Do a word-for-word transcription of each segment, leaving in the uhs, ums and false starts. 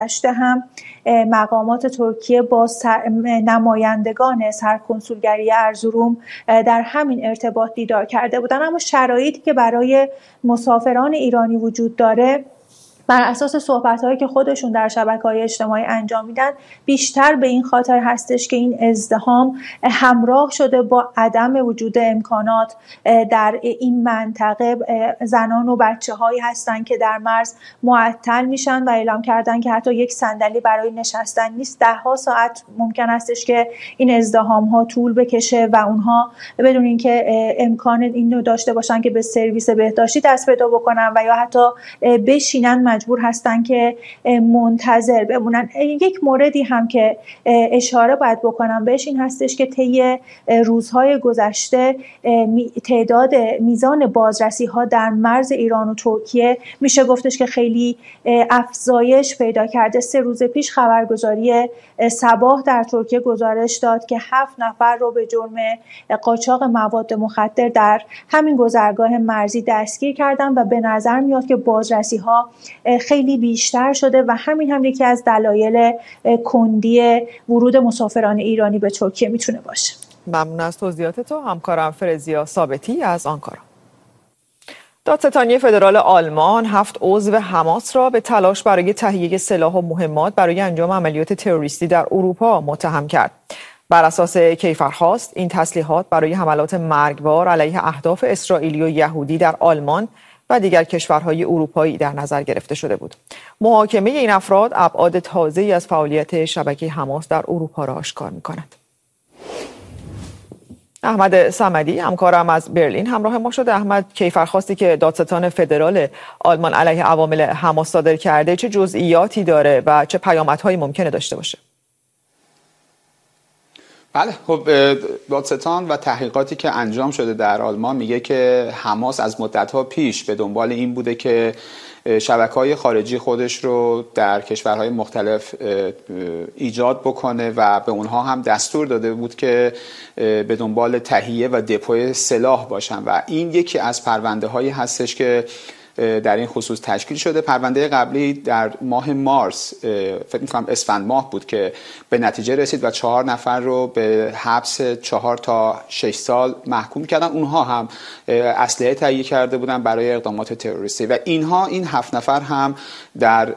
هم مقامات ترکیه با سر... نمایندگان سرکنسولگری ارزروم در همین ارتباط دیدار کرده بودن، اما شرایطی که برای مسافران ایرانی وجود داره بر اساس صحبت‌هایی که خودشون در شبکه‌های اجتماعی انجام میدن بیشتر به این خاطر هستش که این ازدحام همراه شده با عدم وجود امکانات در این منطقه. زنان و بچه‌هایی هستن که در مرز معطل میشن و اعلام کردن که حتی یک صندلی برای نشستن نیست. ده ها ساعت ممکن هستش که این ازدحام‌ها طول بکشه و اونها بدون اینکه امکان اینو داشته باشن که به سرویس بهداشتی دست پیدا بکنن و یا حتی بشینن مجبور هستن که منتظر بمونن. یک موردی هم که اشاره باید بکنم بهش این هستش که طی روزهای گذشته تعداد میزان بازرسی ها در مرز ایران و ترکیه میشه گفتش که خیلی افزایش پیدا کرده. سه روز پیش خبرگزاری صباح در ترکیه گزارش داد که هفت نفر رو به جرم قاچاق مواد مخدر در همین گذرگاه مرزی دستگیر کردن و به نظر میاد که بازرسی ها خیلی بیشتر شده و همین هم یکی از دلایل کندی ورود مسافران ایرانی به ترکیه میتونه باشه. ممنون از توضیحات تو همکارم فرزیا ثابتی از آنکارا. دادستانی فدرال آلمان هفت عضو حماس را به تلاش برای تهیه سلاح و مهمات برای انجام عملیات تروریستی در اروپا متهم کرد. بر اساس کیفرخواست این تسلیحات برای حملات مرگبار علیه اهداف اسرائیلی و یهودی در آلمان و دیگر کشورهای اروپایی در نظر گرفته شده بود. محاکمه این افراد ابعاد تازه‌ای از فعالیت شبکه حماس در اروپا را آشکار می‌کند. احمد صمدی همکارم از برلین همراه ما شده. احمد، کیفرخواستی که دادستان فدرال آلمان علیه عوامل حماس صادر کرده چه جزئیاتی داره و چه پیامدهایی ممکنه داشته باشه؟ بله، خب دادستان و تحقیقاتی که انجام شده در آلمان میگه که حماس از مدت‌ها پیش به دنبال این بوده که شبکه‌های خارجی خودش رو در کشورهای مختلف ایجاد بکنه و به اونها هم دستور داده بود که به دنبال تهیه و دپوی سلاح باشن و این یکی از پرونده‌هایی هستش که در این خصوص تشکیل شده. پرونده قبلی در ماه مارس فکر می‌کنم اسفند ماه بود که به نتیجه رسید و چهار نفر رو به حبس چهار تا شش سال محکوم کردن. اونها هم اسلحه تهیه کرده بودن برای اقدامات تروریستی و اینها این هفت نفر هم در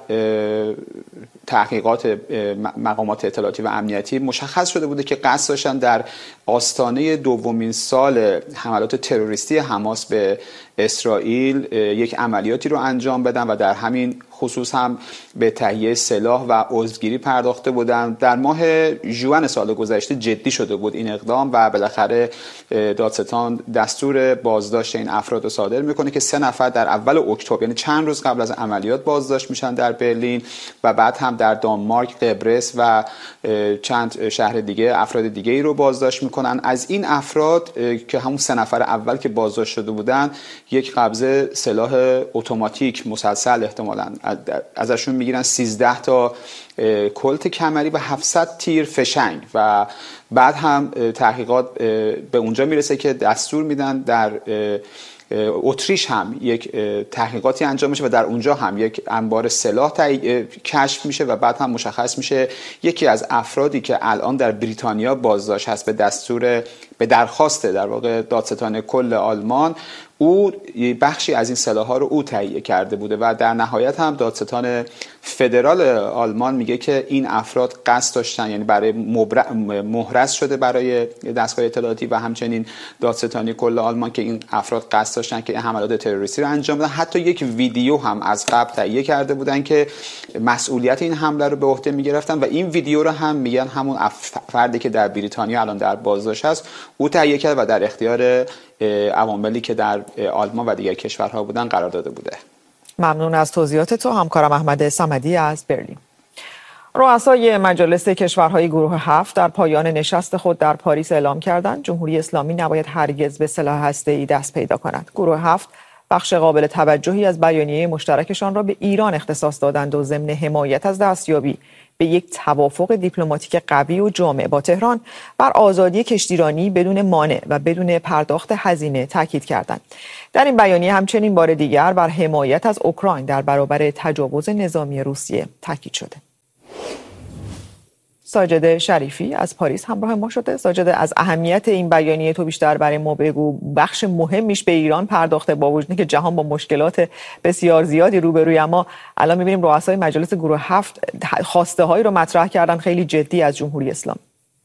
تحقیقات مقامات اطلاعاتی و امنیتی مشخص شده بوده که قصد داشتن در آستانه دومین سال حملات تروریستی حماس به اسرائیل یک عملیاتی رو انجام بدن و در همین خصوص هم به تهیه سلاح و عضوگیری پرداخته بودن. در ماه ژوئن سال گذشته جدی شده بود این اقدام و بالاخره دادستان دستور بازداشت این افراد رو صادر میکنه که سه نفر در اول اکتبر یعنی چند روز قبل از عملیات بازداشت میشن در برلین و بعد هم در دانمارک، قبرس و چند شهر دیگه افراد دیگه ای رو بازداشت میکنن. از این افراد که همون سه نفر اول که بازداشت شده بودن یک قبضه سلاح اتوماتیک مسلسل احتمالاً ازشون میگیرن سیزده تا کلت کمری و هفتصد تیر فشنگ و بعد هم تحقیقات به اونجا میرسه که دستور میدن در اتریش هم یک تحقیقاتی انجام میشه و در اونجا هم یک انبار سلاح کشف میشه و بعد هم مشخص میشه یکی از افرادی که الان در بریتانیا بازداشت هست به دستور به درخواست در واقع دادستان کل آلمان او بخشی از این سلاح‌ها رو او تهیه کرده بوده و در نهایت هم دادستان فدرال آلمان میگه که این افراد قصد داشتن، یعنی برای مهرس شده برای دستگاه اطلاعاتی و همچنین دادستانی کل آلمان که این افراد قصد داشتن که این حملات تروریستی رو انجام بدن. حتی یک ویدیو هم از قبل تهیه کرده بودن که مسئولیت این حمله رو به عهده میگرفتن و این ویدیو رو هم میگن همون فردی که در بریتانیا الان در بازداشت هست او تهیه کرد و در اختیار عواملی که در آلمان و دیگر کشورها بودن قرار داده بوده. ممنون از توضیحات تو همکارم احمد صمدی از برلین. رؤسای مجالس کشورهای گروه هفت در پایان نشست خود در پاریس اعلام کردند جمهوری اسلامی نباید هرگز به سلاح هسته‌ای دست پیدا کند. گروه هفت بخش قابل توجهی از بیانیه مشترکشان را به ایران اختصاص دادند و ضمن حمایت از دستیابی به یک توافق دیپلماتیک قوی و جامع با تهران بر آزادی کشتیرانی بدون مانع و بدون پرداخت هزینه تاکید کردند. در این بیانیه همچنین بار دیگر بر حمایت از اوکراین در برابر تجاوز نظامی روسیه تاکید شده. ساجد شریفی از پاریس همراه ما شده. ساجد، از اهمیت این بیانیه تو بیشتر برای ما بگو. بخش مهمیش به ایران پرداخته با وجودی که جهان با مشکلات بسیار زیادی روبروی، اما الان می‌بینیم رؤسای مجلس گروه هفت خواسته هایی رو مطرح کردن خیلی جدی از جمهوری اسلامی.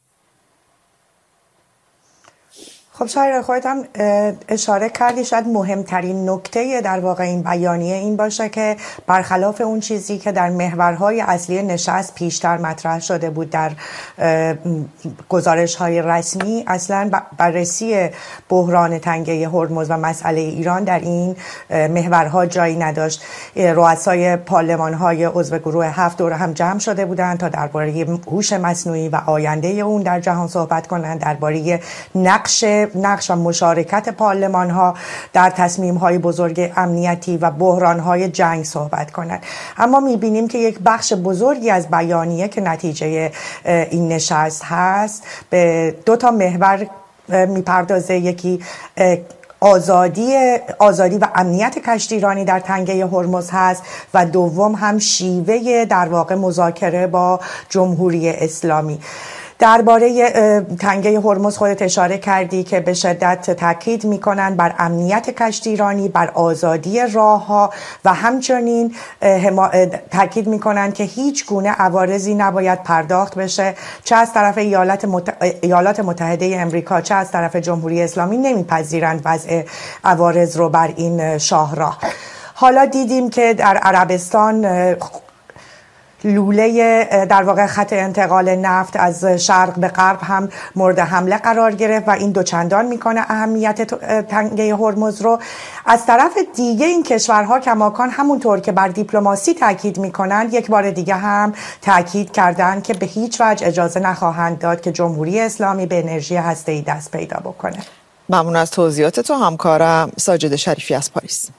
خب شاید خودت هم اشاره کردی، شاید مهمترین نکته در واقع این بیانیه این باشه که برخلاف اون چیزی که در محورهای اصلی نشست پیشتر مطرح شده بود در گزارش‌های رسمی، اصلا بررسی بحران تنگه هرمز و مسئله ایران در این محورها جایی نداشت. رؤسای پارلمان‌های عضو گروه هفت دور هم جمع شده بودند تا درباره هوش مصنوعی و آینده اون در جهان صحبت کنند، درباره نقش نقش و مشارکت پارلمان ها در تصمیم های بزرگ امنیتی و بحران های جنگ صحبت کنند. اما میبینیم که یک بخش بزرگی از بیانیه که نتیجه این نشست هست به دو تا محور میپردازه. یکی آزادی آزادی و امنیت کشتیرانی در تنگه هرمز هست و دوم هم شیوه در واقع مذاکره با جمهوری اسلامی. درباره تنگه هرمز خودت اشاره کردی که به شدت تاکید میکنن بر امنیت کشتیرانی، بر آزادی راهها و همچنین تاکید میکنن که هیچ گونه عوارضی نباید پرداخت بشه، چه از طرف ایالات, مت... ایالات متحده امریکا چه از طرف جمهوری اسلامی نمیپذیرند وضع عوارض رو بر این شاهراه. حالا دیدیم که در عربستان لوله در واقع خط انتقال نفت از شرق به غرب هم مورد حمله قرار گرفت و این دوچندان میکنه اهمیت تنگه هرمز رو. از طرف دیگه این کشورها کماکان همونطور که بر دیپلماسی تاکید میکنن، یک بار دیگه هم تاکید کردن که به هیچ وجه اجازه نخواهند داد که جمهوری اسلامی به انرژی هسته‌ای دست پیدا بکنه. ممنون از توضیحات تو همکارم ساجد شریفی از پاریس.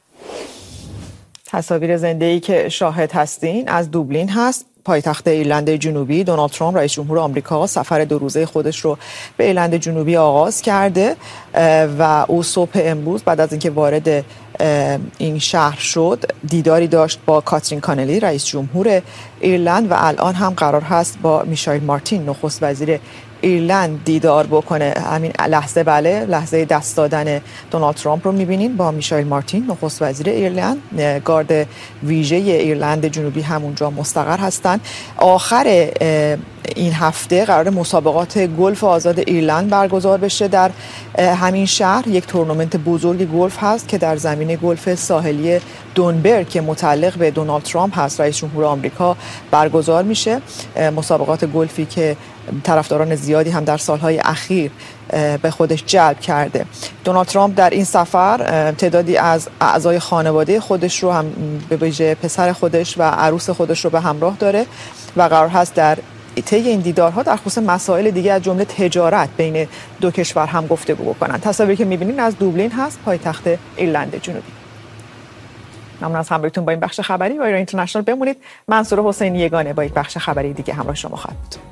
تصاویر زنده‌ای که شاهد هستین از دوبلین هست، پایتخت ایرلند جنوبی. دونالد ترامپ رئیس جمهور آمریکا سفر دو روزه خودش رو به ایرلند جنوبی آغاز کرده و او صبح امروز بعد از اینکه وارد این شهر شد دیداری داشت با کاترین کانلی رئیس جمهور ایرلند و الان هم قرار هست با میشایل مارتین نخست وزیر ایرلند دیدار بکنه. همین لحظه بله لحظه دست دادن دونالد ترامپ رو می‌بینین با میشایل مارتین نخست وزیر ایرلند. گارد ویژه ایرلند جنوبی همونجا مستقر هستن. آخر این هفته قرار مسابقات گلف آزاد ایرلند برگزار بشه در همین شهر. یک تورنمنت بزرگ گلف هست که در زمین گلف ساحلی دونبرگ که متعلق به دونالد ترامپ هست رئیس جمهور آمریکا برگزار میشه. مسابقات گلفی که طرفداران زیادی هم در سالهای اخیر به خودش جلب کرده. دونالد ترامپ در این سفر تعدادی از اعضای خانواده خودش رو هم به ویژه پسر خودش و عروس خودش رو به همراه داره و قرار هست در طی این دیدارها در خصوص مسائل دیگه از جمله تجارت بین دو کشور هم گفتگو بکنن. تصاویری که می‌بینید از دوبلین هست، پایتخت ایرلند جنوبی. ممنون از همراهیتون با این بخش خبری. با ایران اینترنشنال بمونید. منصور حسینی یگانه با یک بخش خبری دیگه همراه شما خواهد بود.